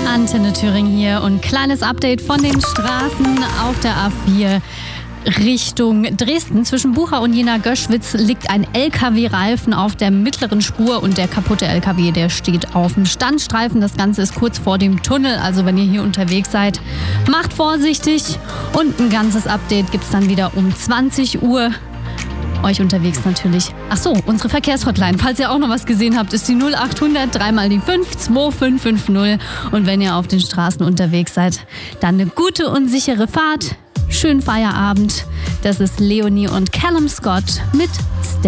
Antenne Thüringen hier und kleines Update von den Straßen auf der A4 Richtung Dresden. Zwischen Bucha und Jena Göschwitz liegt ein LKW-Reifen auf der mittleren Spur und der kaputte LKW, der steht auf dem Standstreifen. Das Ganze ist kurz vor dem Tunnel, also wenn ihr hier unterwegs seid, macht vorsichtig. Und ein ganzes Update gibt's dann wieder um 20 Uhr. Euch unterwegs natürlich. Ach so, unsere Verkehrshotline, falls ihr auch noch was gesehen habt, ist die 0800 3 mal die 5 2550. Und wenn ihr auf den Straßen unterwegs seid, dann eine gute und sichere Fahrt. Schönen Feierabend. Das ist Leonie und Callum Scott mit Stay.